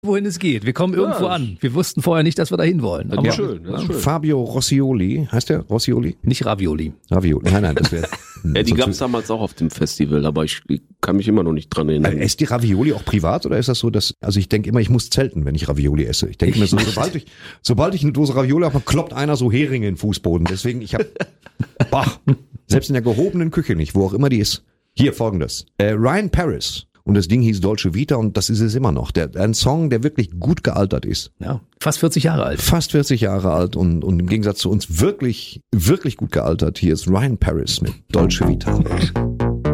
wohin es geht. Wir kommen irgendwo an. Wir wussten vorher nicht, dass wir dahin wollen. Das ist schön. Fabio Rossioli, heißt der Rossioli? Nicht Ravioli. Ravioli, nein, das wäre... Ja, die gab es damals auch auf dem Festival, aber ich kann mich immer noch nicht dran erinnern. Esst die Ravioli auch privat oder ist das so, dass, also ich denke immer, ich muss zelten, wenn ich Ravioli esse. Ich denke mir so, sobald ich eine Dose Ravioli habe, kloppt einer so Heringe in den Fußboden. Deswegen, selbst in der gehobenen Küche nicht, wo auch immer die ist. Hier folgendes. Ryan Paris. Und das Ding hieß Dolce Vita und das ist es immer noch. Ein Song, der wirklich gut gealtert ist. Ja, fast 40 Jahre alt. Fast 40 Jahre alt und im Gegensatz zu uns wirklich, wirklich gut gealtert. Hier ist Ryan Paris mit Dolce Vita.